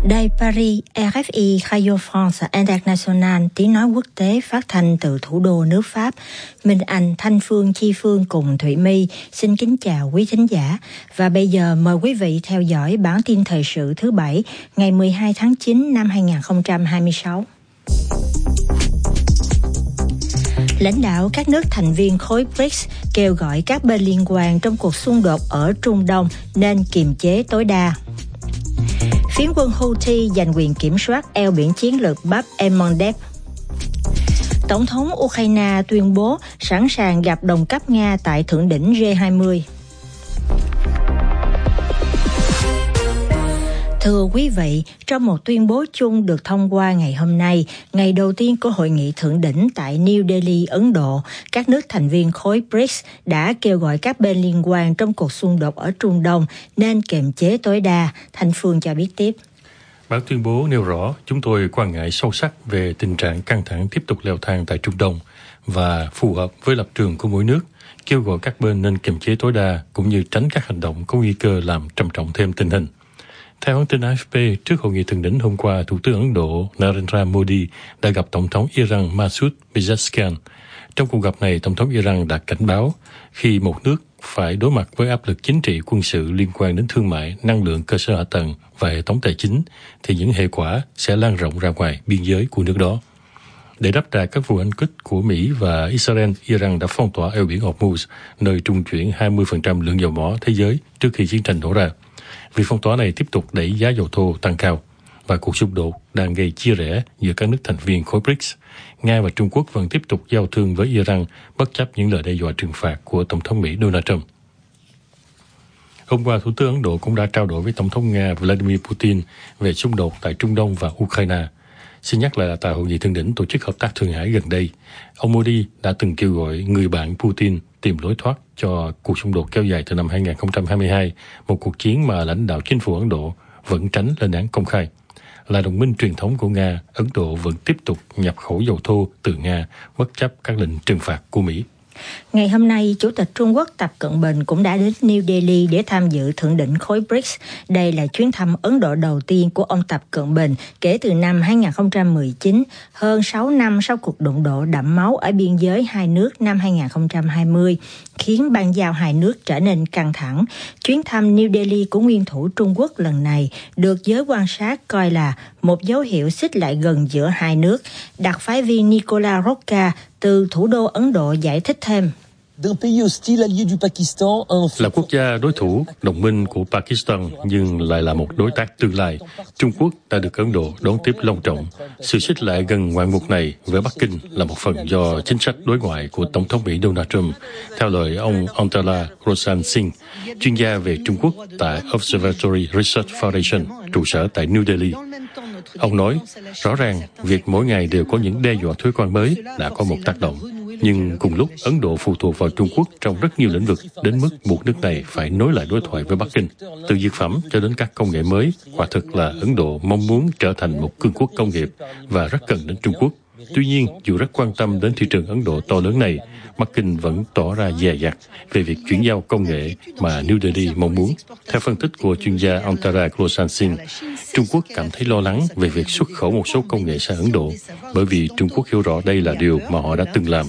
Đài Paris, RFI, Radio France International, tiếng nói quốc tế phát thanh từ thủ đô nước Pháp. Minh Anh, Thanh Phương, Chi Phương cùng Thụy My xin kính chào quý thính giả. Và bây giờ mời quý vị theo dõi bản tin thời sự thứ Bảy, ngày 12 tháng 9 năm 2026. Lãnh đạo các nước thành viên khối BRICS kêu gọi các bên liên quan trong cuộc xung đột ở Trung Đông nên kiềm chế tối đa. Phiến quân Houthi giành quyền kiểm soát eo biển chiến lược Bab el-Mandeb. Tổng thống Ukraine tuyên bố sẵn sàng gặp đồng cấp Nga tại thượng đỉnh G20. Thưa quý vị, trong một tuyên bố chung được thông qua ngày hôm nay, ngày đầu tiên của hội nghị thượng đỉnh tại New Delhi, Ấn Độ, các nước thành viên khối BRICS đã kêu gọi các bên liên quan trong cuộc xung đột ở Trung Đông nên kiềm chế tối đa. Thanh Phương cho biết tiếp. Bản tuyên bố nêu rõ chúng tôi quan ngại sâu sắc về tình trạng căng thẳng tiếp tục leo thang tại Trung Đông và phù hợp với lập trường của mỗi nước, kêu gọi các bên nên kiềm chế tối đa cũng như tránh các hành động có nguy cơ làm trầm trọng thêm tình hình. Theo hãng tin AFP, trước hội nghị thượng đỉnh hôm qua, Thủ tướng Ấn Độ Narendra Modi đã gặp Tổng thống Iran Masoud Pezeshkian. Trong cuộc gặp này, Tổng thống Iran đã cảnh báo khi một nước phải đối mặt với áp lực chính trị quân sự liên quan đến thương mại, năng lượng, cơ sở hạ tầng và hệ thống tài chính, thì những hệ quả sẽ lan rộng ra ngoài biên giới của nước đó. Để đáp trả các vụ anh kích của Mỹ và Israel, Iran đã phong tỏa eo biển Hormuz, nơi trung chuyển 20% lượng dầu mỏ thế giới trước khi chiến tranh nổ ra. Việc phong tỏa này tiếp tục đẩy giá dầu thô tăng cao và cuộc xung đột đang gây chia rẽ giữa các nước thành viên khối BRICS. Nga và Trung Quốc vẫn tiếp tục giao thương với Iran bất chấp những lời đe dọa trừng phạt của Tổng thống Mỹ Donald Trump. Hôm qua, Thủ tướng Ấn Độ cũng đã trao đổi với Tổng thống Nga Vladimir Putin về xung đột tại Trung Đông và Ukraine. Xin nhắc lại là tại hội nghị thượng đỉnh tổ chức hợp tác Thượng Hải gần đây, ông Modi đã từng kêu gọi người bạn Putin tìm lối thoát cho cuộc xung đột kéo dài từ năm 2022, một cuộc chiến mà lãnh đạo chính phủ Ấn Độ vẫn tránh lên án công khai. Là đồng minh truyền thống của Nga, Ấn Độ vẫn tiếp tục nhập khẩu dầu thô từ Nga, bất chấp các lệnh trừng phạt của Mỹ. Ngày hôm nay, Chủ tịch Trung Quốc Tập Cận Bình cũng đã đến New Delhi để tham dự thượng đỉnh khối BRICS. Đây là chuyến thăm Ấn Độ đầu tiên của ông Tập Cận Bình kể từ năm 2019, hơn 6 năm sau cuộc đụng độ đẫm máu ở biên giới hai nước năm 2020, khiến bang giao hai nước trở nên căng thẳng. Chuyến thăm New Delhi của nguyên thủ Trung Quốc lần này được giới quan sát coi là một dấu hiệu xích lại gần giữa hai nước. Đặc phái viên Nicola Rocca từ thủ đô Ấn Độ giải thích thêm. Là quốc gia đối thủ, đồng minh của Pakistan nhưng lại là một đối tác tương lai, Trung Quốc đã được Ấn Độ đón tiếp long trọng. Sự xích lại gần ngoạn mục này với Bắc Kinh là một phần do chính sách đối ngoại của Tổng thống Mỹ Donald Trump, theo lời ông Antala Roshan Singh, chuyên gia về Trung Quốc tại Observatory Research Foundation, trụ sở tại New Delhi. Ông nói, rõ ràng, việc mỗi ngày đều có những đe dọa thuế quan mới đã có một tác động. Nhưng cùng lúc, Ấn Độ phụ thuộc vào Trung Quốc trong rất nhiều lĩnh vực đến mức buộc nước này phải nối lại đối thoại với Bắc Kinh. Từ dược phẩm cho đến các công nghệ mới, quả thực là Ấn Độ mong muốn trở thành một cường quốc công nghiệp và rất cần đến Trung Quốc. Tuy nhiên, dù rất quan tâm đến thị trường Ấn Độ to lớn này, Bắc Kinh vẫn tỏ ra dè dặt về việc chuyển giao công nghệ mà New Delhi mong muốn. Theo phân tích của chuyên gia Antara Roshan Singh, Trung Quốc cảm thấy lo lắng về việc xuất khẩu một số công nghệ sang Ấn Độ, bởi vì Trung Quốc hiểu rõ đây là điều mà họ đã từng làm